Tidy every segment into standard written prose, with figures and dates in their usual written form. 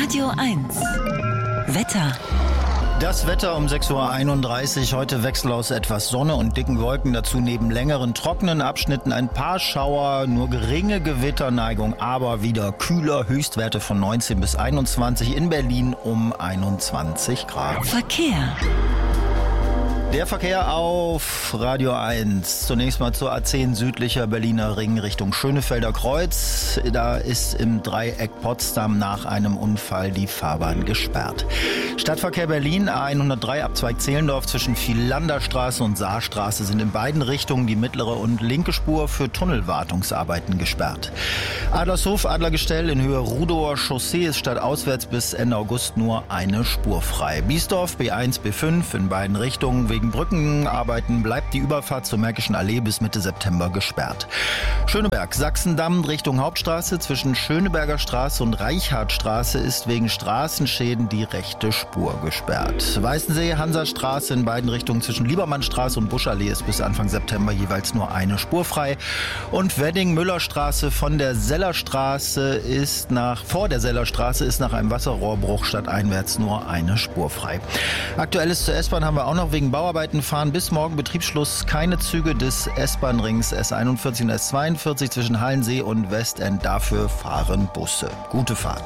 Radio 1. Wetter. Das Wetter um 6.31 Uhr. Heute Wechsel aus etwas Sonne und dicken Wolken. Dazu neben längeren trockenen Abschnitten ein paar Schauer, nur geringe Gewitterneigung, aber wieder kühler. Höchstwerte von 19 bis 21. In Berlin um 21 Grad. Verkehr. Der Verkehr auf Radio 1. Zunächst mal zur A10 südlicher Berliner Ring Richtung Schönefelder Kreuz. Da ist im Dreieck Potsdam nach einem Unfall die Fahrbahn gesperrt. Stadtverkehr Berlin, A103 Abzweig Zehlendorf zwischen Viehlanderstraße und Saarstraße sind in beiden Richtungen die mittlere und linke Spur für Tunnelwartungsarbeiten gesperrt. Adlershof, Adlergestell in Höhe Rudower Chaussee ist stadtauswärts bis Ende August nur eine Spur frei. Biesdorf, B1, B5 in beiden Richtungen. Wegen Brückenarbeiten bleibt die Überfahrt zur Märkischen Allee bis Mitte September gesperrt. Schöneberg, Sachsendamm Richtung Hauptstraße zwischen Schöneberger Straße und Reichartstraße ist wegen Straßenschäden die rechte Spur gesperrt. Weißensee, Hansastraße in beiden Richtungen zwischen Liebermannstraße und Buschallee ist bis Anfang September jeweils nur eine Spur frei. Und Wedding-Müllerstraße von der Sellerstraße ist vor der Sellerstraße ist nach einem Wasserrohrbruch stadteinwärts nur eine Spur frei. Aktuelles zur S-Bahn haben wir auch noch. Wegen Bauarbeiten fahren bis morgen Betriebsschluss keine Züge des S-Bahn-Rings S41 und S42 zwischen Hallensee und Westend. Dafür fahren Busse. Gute Fahrt.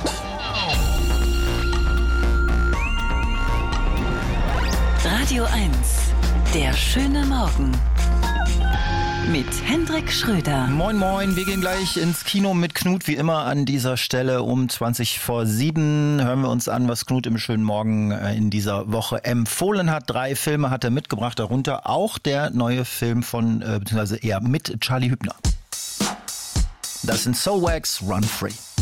Radio 1. Der schöne Morgen. Mit Hendrik Schröder. Moin moin, wir gehen gleich ins Kino mit Knut, wie immer an dieser Stelle um 7:20. Hören wir uns an, was Knut im schönen Morgen in dieser Woche empfohlen hat. 3 Filme hat er mitgebracht, darunter auch der neue Film beziehungsweise eher mit Charlie Hübner. Das sind So Wax, Run Free.